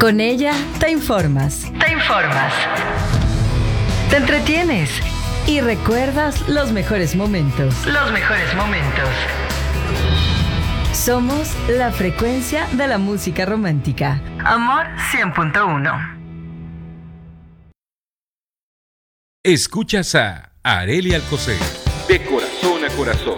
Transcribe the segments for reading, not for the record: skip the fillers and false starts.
Con ella te informas. Te entretienes y recuerdas los mejores momentos. Somos la frecuencia de la música romántica. Amor 100.1. Escuchas a Arely Alcocer, de corazón a corazón.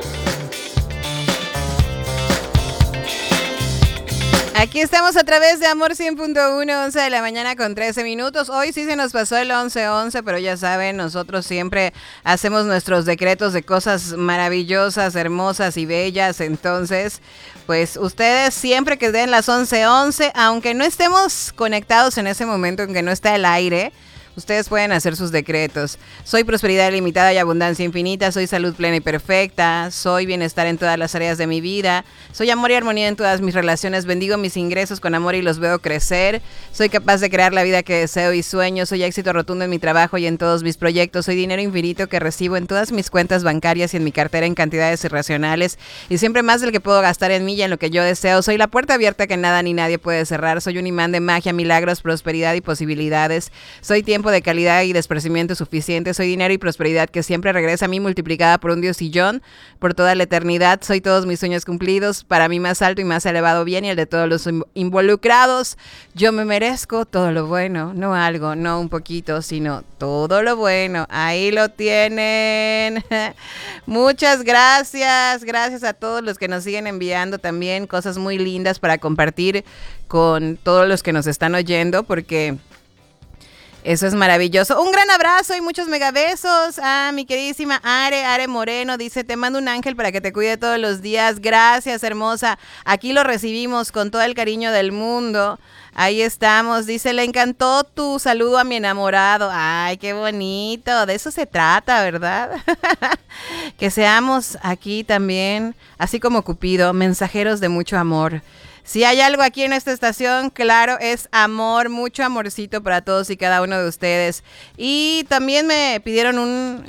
Aquí estamos a través de Amor 100.1, 11 de la mañana con 13 minutos. Hoy sí se nos pasó el 11-11, pero ya saben, nosotros siempre hacemos nuestros decretos de cosas maravillosas, hermosas y bellas. Entonces, pues ustedes siempre que den las 11:11, aunque no estemos conectados en ese momento en que no está el aire, ustedes pueden hacer sus decretos. Soy prosperidad ilimitada y abundancia infinita. Soy salud plena y perfecta. Soy bienestar en todas las áreas de mi vida. Soy amor y armonía en todas mis relaciones. Bendigo mis ingresos con amor y los veo crecer. Soy capaz de crear la vida que deseo y sueño. Soy éxito rotundo en mi trabajo y en todos mis proyectos. Soy dinero infinito que recibo en todas mis cuentas bancarias y en mi cartera en cantidades irracionales. Y siempre más del que puedo gastar en mí y en lo que yo deseo. Soy la puerta abierta que nada ni nadie puede cerrar. Soy un imán de magia, milagros, prosperidad y posibilidades. Soy tiempo de calidad y de esparcimiento suficiente. Soy dinero y prosperidad que siempre regresa a mí multiplicada por un diosillón por toda la eternidad. Soy todos mis sueños cumplidos, para mí más alto y más elevado bien y el de todos los involucrados. Yo me merezco todo lo bueno, no algo, no un poquito, sino todo lo bueno. Ahí lo tienen. Muchas gracias. Gracias a todos los que nos siguen enviando también cosas muy lindas para compartir con todos los que nos están oyendo, porque eso es maravilloso. Un gran abrazo y muchos megabesos a mi queridísima Are Moreno. Dice, te mando un ángel para que te cuide todos los días. Gracias, hermosa. Aquí lo recibimos con todo el cariño del mundo. Ahí estamos. Dice, le encantó tu saludo a mi enamorado. Ay, qué bonito. De eso se trata, ¿verdad? Que seamos aquí también, así como Cupido, mensajeros de mucho amor. Si hay algo aquí en esta estación, claro, es amor, mucho amorcito para todos y cada uno de ustedes. Y también me pidieron un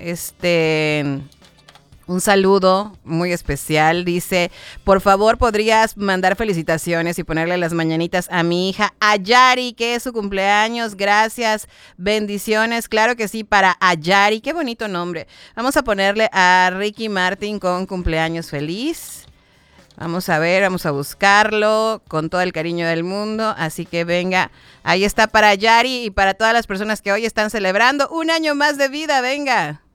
saludo muy especial. Dice, por favor, ¿podrías mandar felicitaciones y ponerle las mañanitas a mi hija Ayari, que es su cumpleaños? Gracias, bendiciones. Claro que sí, para Ayari. Qué bonito nombre. Vamos a ponerle a Ricky Martin con cumpleaños feliz. Vamos a ver, vamos a buscarlo con todo el cariño del mundo. Así que venga, ahí está para Yari y para todas las personas que hoy están celebrando un año más de vida. Venga.